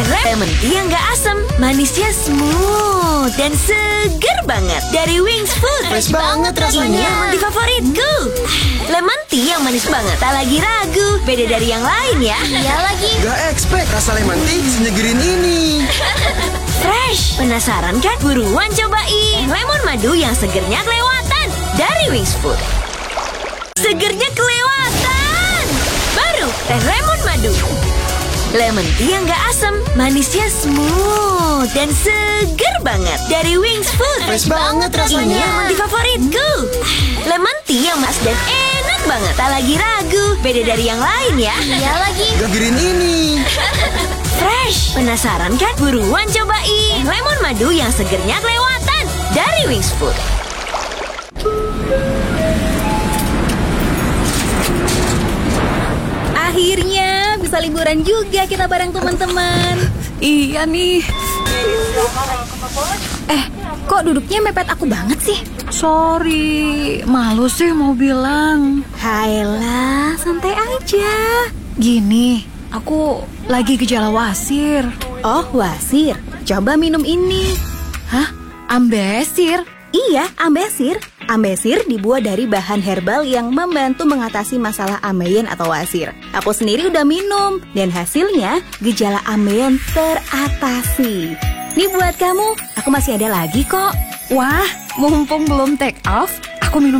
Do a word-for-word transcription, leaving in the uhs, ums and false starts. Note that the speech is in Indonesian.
Teh lemon tea yang gak asam, manisnya smooth dan seger banget. Dari Wings Food. Fresh banget rasanya. Ini yang di favoritku. Lemon tea yang manis banget, tak lagi ragu. Beda dari yang lain ya. Iya lagi. Gak expect rasa lemon tea senyegerin ini. Fresh. Penasaran kan? Buruan cobain. Lemon madu yang segernya kelewatan. Dari Wings Food. Segernya kelewatan. Baru teh lemon madu. Lemon tea yang gak asam, manisnya smooth dan seger banget. Dari Wings Food. Fresh banget rasanya. Ini yang di favoritku. Lemon tea yang mas dan enak banget. Tak lagi ragu. Beda dari yang lain ya. Iya lagi. Gagirin ini. Fresh. Penasaran kan? Buruan cobain. Lemon madu yang segernya kelewatan. Dari Wings Food. Akhirnya bisa liburan juga kita bareng teman-teman. Iya nih. Eh, kok duduknya mepet aku banget sih? Sorry, malu sih mau bilang. Hayalah, santai aja. Gini, aku lagi gejala wasir. Oh, wasir. Coba minum ini. Hah? Ambesir? Iya, ambesir. Ambesir dibuat dari bahan herbal yang membantu mengatasi masalah ambeien atau wasir. Aku sendiri udah minum, dan hasilnya gejala ambeien teratasi. Nih buat kamu, aku masih ada lagi kok. Wah, mumpung belum take off, aku minum